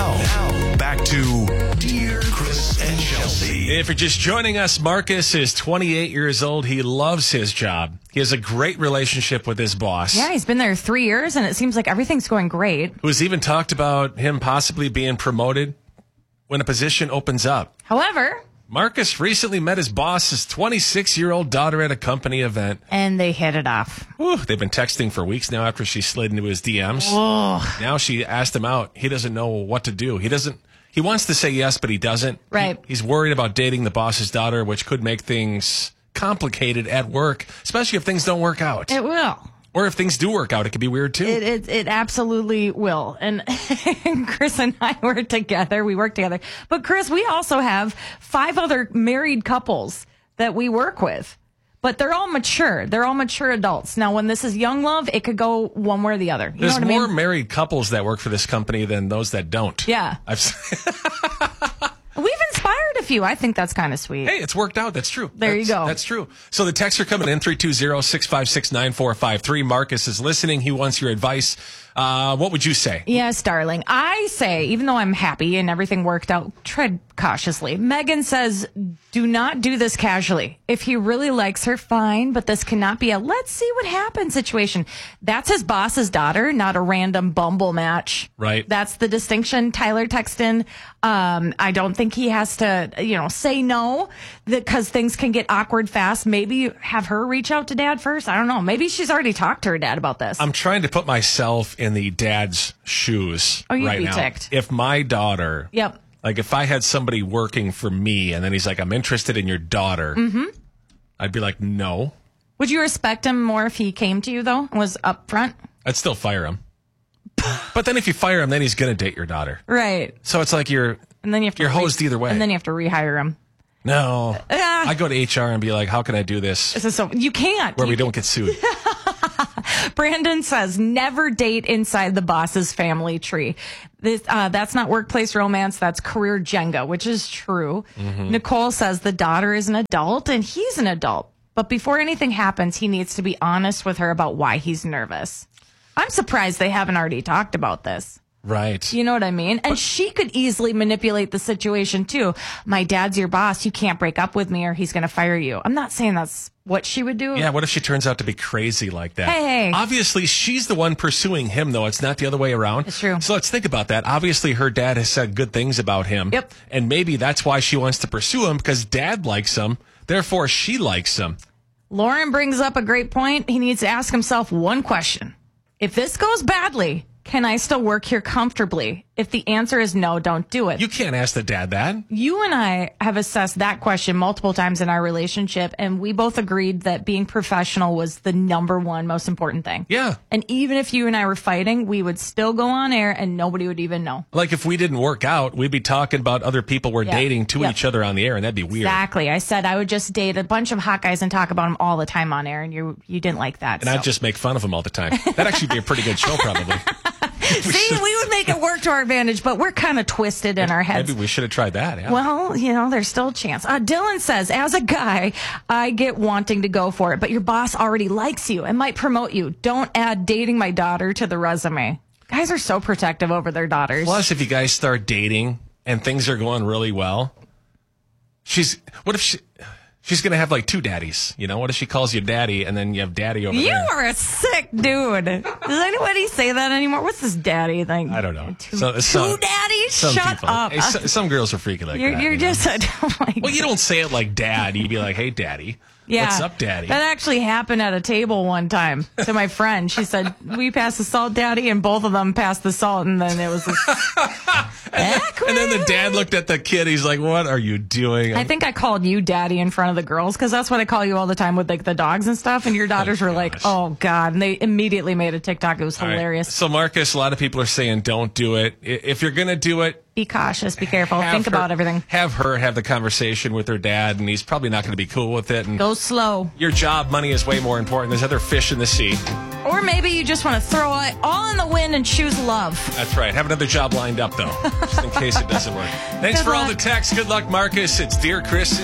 Now, back to Dear Chris and Chelsea. If you're just joining us, Marcus is 28 years old. He loves his job. He has a great relationship with his boss. Yeah, he's been there 3 years, and it seems like everything's going great. Who's even talked about him possibly being promoted when a position opens up. However, Marcus recently met his boss's 26-year-old daughter at a company event. and they hit it off. Whew, they've been texting for weeks now after she slid into his DMs. Oh, Now she asked him out. He doesn't know what to do. He wants to say yes, but he doesn't. Right. He's worried about dating the boss's daughter, which could make things complicated at work, especially if things don't work out. it will. Or if things do work out, it could be weird too. It absolutely will. And Chris and I were together. We work together. But Chris, we also have 5 other married couples that we work with. But they're all mature. They're all mature adults. Now, when this is young love, it could go one way or the other. You There's know what I more mean? married couples that work for this company than those that don't. Yeah. We've inspired a few. I think that's kind of sweet. Hey, it's worked out. That's true. There you go. That's true. So the texts are coming in 320-656-9453. Marcus is listening. He wants your advice. What would you say? Yes, darling. I say, even though I'm happy and everything worked out, tread cautiously. Megan says, do not do this casually. If he really likes her, fine, but this cannot be a let's see what happens situation. That's his boss's daughter, not a random Bumble match. Right. That's the distinction. Tyler texted. I don't think he has to, say no, because things can get awkward fast. Maybe have her reach out to dad first. I don't know. Maybe she's already talked to her dad about this. I'm trying to put myself in the dad's shoes you'd right be now. ticked. If my daughter, Yep. like if I had somebody working for me and then he's like, I'm interested in your daughter, I'd be like, no. Would you respect him more if he came to you, though, and was upfront? I'd still fire him. But then if you fire him, then he's going to date your daughter. Right. So it's like you're And then you have to hosed either way. And then you have to rehire him. No. I go to HR and be like, how can I do this So you can't. where we don't get sued? Brandon says, never date inside the boss's family tree. That's not workplace romance. That's career Jenga, which is true. Nicole says the daughter is an adult and he's an adult. But before anything happens, he needs to be honest with her about why he's nervous. I'm surprised they haven't already talked about this. Right. You know what I mean? And she could easily manipulate the situation too. My dad's your boss. You can't break up with me or he's going to fire you. I'm not saying that's what she would do. Yeah, what if she turns out to be crazy like that? Hey. Obviously, she's the one pursuing him, though. It's not the other way around. It's true. So let's think about that. Obviously, her dad has said good things about him. Yep. And maybe that's why she wants to pursue him, because dad likes him. Therefore, she likes him. Lauren brings up a great point. He needs to ask himself one question. If this goes badly, can I still work here comfortably? If the answer is no, don't do it. You can't ask the dad that. You and I have assessed that question multiple times in our relationship, and we both agreed that being professional was the number one most important thing. Yeah. And even if you and I were fighting, we would still go on air and nobody would even know. Like if we didn't work out, we'd be talking about other people we're dating to each other on the air, and that'd be weird. Exactly. I said I would just date a bunch of hot guys and talk about them all the time on air, and you didn't like that. And I'd just make fun of them all the time. That'd actually be a pretty good show, probably. See, we would make it work to our advantage, but we're kind of twisted in our heads. Maybe we should have tried that. Yeah. Well, there's still a chance. Dylan says, as a guy, I get wanting to go for it, but your boss already likes you and might promote you. Don't add dating my daughter to the resume. Guys are so protective over their daughters. Plus, if you guys start dating and things are going really well, she's going to have like 2 daddies. What if she calls you daddy and then you have daddy over You there? are a sick dude. Does anybody say that anymore? What's this daddy thing? I don't know. Two Some daddies? some Shut people. up. Hey, some girls are freaky like that. You're just Well, you don't say it like dad. You'd be like, hey, daddy. Yeah. What's up, daddy? That actually happened at a table one time to my friend. She said, we passed the salt, daddy, and both of them passed the salt, and then it was this... and then the dad looked at the kid. He's like, what are you doing? I think I called you daddy in front of the girls, because that's what I call you all the time with like the dogs and stuff, and your daughters were like, oh, God. And they immediately made a TikTok. It was hilarious. Right. So, Marcus, a lot of people are saying don't do it. If you're going to do it, be cautious, be careful, think about everything. Have her have the conversation with her dad, and he's probably not going to be cool with it. And go slow. Your job, money is way more important. There's other fish in the sea. Or maybe you just want to throw it all in the wind and choose love. That's right. Have another job lined up, though, just in case it doesn't work. Thanks for all the texts. Good luck, Marcus. It's Dear Chris.